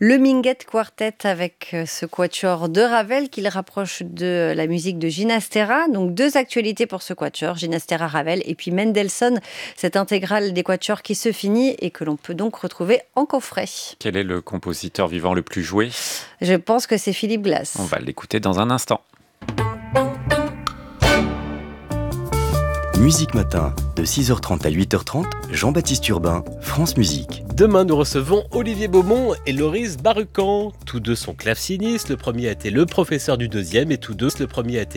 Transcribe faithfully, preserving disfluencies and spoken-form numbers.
Le Minguet Quartet avec ce quatuor de Ravel qu'il rapproche de la musique de Ginastera. Donc deux actualités pour ce quatuor, Ginastera, Ravel et puis Mendelssohn, cette intégrale des quatuors qui se finit et que l'on peut donc retrouver en coffret. Quel est le compositeur vivant le plus joué ? Je pense que c'est Philippe Glass. On va l'écouter dans un instant. Musique Matin, de six heures trente à huit heures trente, Jean-Baptiste Urbain, France Musique. Demain, nous recevons Olivier Beaumont et Loris Barucan. Tous deux sont clavecinistes. Le premier a été le professeur du deuxième et tous deux, le premier a été